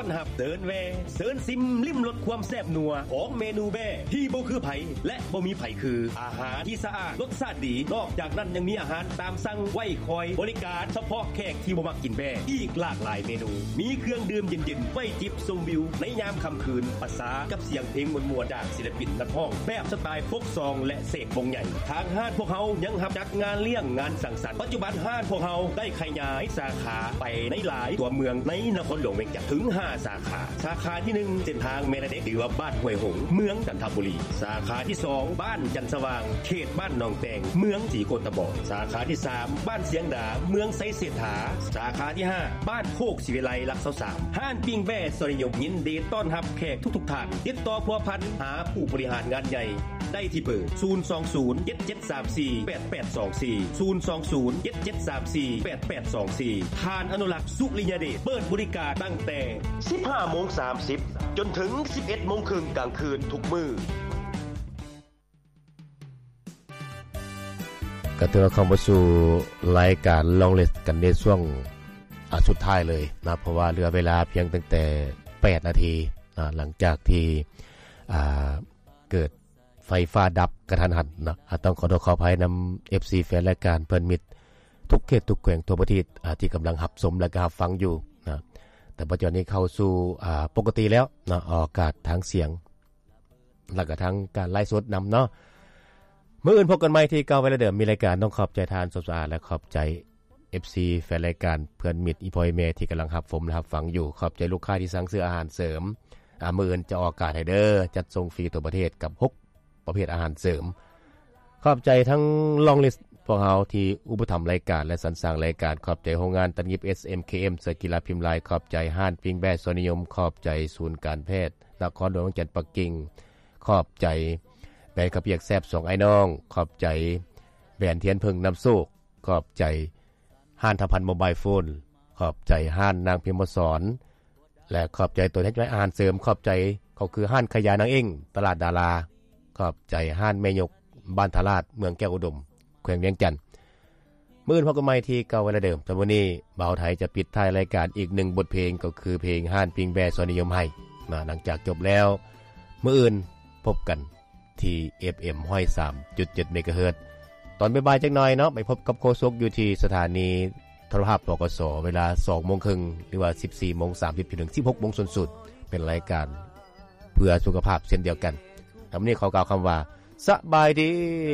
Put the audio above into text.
อนรับเดินแวเสิร์นซิมลิ้มรสความแซ่บนัวของเมนูแบ่ที่บ่คือไผและบ่มีไผคืออาหารที่สะอาดรสชาติดีนอกจากนั้นยังมีอาหารตามสั่งไว้คอยบริการเฉพาะแขกที่บ่มักกินแบ่อีกหลากหลายเมนูมีเครื่องดื่มเย็นๆไว้จิบชมวิวในยามค่ำคืนประสากับเสียงเพลงม่วนๆจากศิลปินนักร้องแบบสไตล์โฟกซองและเสกวงใหญ่ทางห้านพวกเฮายังรับจัดงานเลี้ยงงานสังสรรค์ปัจจุบันห้านพวกเฮาได้ขยายสาขาไปในหลายตัวเมืองในนครหลวงเวียงจันทน์ถึง5สาขาสาขาที่1เส้นทางเมลเด็กหรือว่าบ้านห้วยหงเมืองจันทบุรีสาขาที่2บ้านจันสว่างเขตบ้านหนองแตงเมืองศรีโกตะบกสาขาที่3บ้านเสียงดาเมืองไสเสถาสาขาที่5บ้านโคกศิวิไลรัก23ห้านปิ้งแว่สริยมยินดีต้อนรับแขกทุกท่านติดต่อพัวพันหาผู้บริหารงานใหญ่ได้ที่เบอร์020-7734-8824 020-7734-8824 ทานอนุรักษ์สุริยเดชเปิดบริการตั้งแต่ 15:30 จนถึง 11:30 กลางคืนทุกมื้อก็ถือว่าเข้ามาสู่รายการลองเล่นกันในช่วงสุดท้ายเลยนะเพราะว่าเหลือเวลาเพียงตั้งแต่8นาทีหลังจากที่เกิดไฟฟ้าดับกระทันหันนะต้องขออภัยนำ FC แฟนรายการเพิ่นมิตรทุกเขตทุกแขวงทั่วประเทศที่กำลังรับชมและก็รับฟังอยู่นะแต่ปัจจุบันนี้เข้าสู่ปกติแล้วนะออกอากาศทางเสียงแล้วก็ทางการไลฟ์สดนำเนาะมื้ออื่นพบกันใหม่ที่เก่าเวลาเดิมมีรายการต้องขอบใจทานสดสะอาดและขอบใจ FC แฟนรายการเพื่อนมิตรอีพอยเมที่กำลังรับชมและรับฟังอยู่ขอบใจลูกค้าที่สั่งซื้ออาหารเสริมมื้ออื่นจะออกอากาศให้เด้อจัดส่งฟรีทั่วประเทศกับ6ประเภทอาหารเสริมขอบใจทั้งลองลิสต์พวกเฮาที่อุปถัมภ์รายการและสรรสร้างรายการขอบใจโรงงานตัดเย็บ SMKM เสื้อกีฬาพิมพ์ลายขอบใจห้านปิ้งแบ่สนิยมขอบใจศูนย์การแพทย์นครหลวงจันทร์ปักกิ่งขอบใจแบรนด์ข้าวเปียกแซ่บ2ไอ้น้องขอบใจแบรนด์เทียนพึ่งน้ำโซกขอบใจห้านทพันธ์โมบายโฟนขอบใจห้านนางพิมพ์สอนและขอบใจตัวแทนอาหารเสริมขอบใจเขาคือห้านขยานางเอ็งตลาดดาราขอบใจห้านแม่ยกบ้านทาราชเมืองแก้วอุดมแขวงเวียงจันทน์มื้อนี้พบกันใหม่ที่เก่าเวลาเดิมแต่วันนี้บ่าวไทยจะปิดท้ายรายการอีก1บทเพลงก็คือเพลงห้านปิ้งแบ่สนิยมให้หลังจากจบแล้วมื้ออื่นพบกันที่ FM 103.7 เมกะเฮิรตซ์ตอนบ่ายๆจักหน่อยเนาะไปพบกับโฆษกอยู่ที่สถานีโทรทัศน์ปกสเวลา 20:30 นหรือว่า 14:30 นถึง 16:00 นสุดๆเป็นรายการเพื่อสุขภาพเช่นเดียวกันวันนี้ขอกล่าวคำว่าสบายดี